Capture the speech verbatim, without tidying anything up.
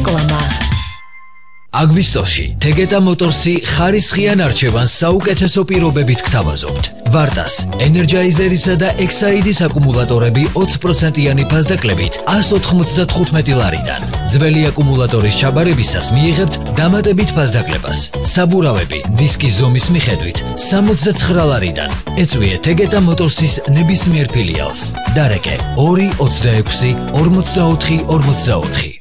რეკლამა. აგვისტოში Tegeta Motors-ი ხარისხიან არჩევანს საუკეთესო პირობებით გთავაზობთ. ვარტას, ენერჯაიზერისა და ექსაიდის აკუმულატორები ოცი პროცენტიანი ფასდაკლებით ას ოთხმოცდათხუთმეტი ლარიდან. ძველი აკუმულატორის ჩაბარებისას მიიღებთ დამატებით ფასდაკლებას. საბურავები დისკის ზომის მიხედვით სამოცდაცხრა ლარიდან. ეწვიეთ Tegeta Motors-ის ნებისმიერ ფილიალს. დარეკე ორი ოცდაექვსი ორმოცდაოთხი ორმოცდაოთხი.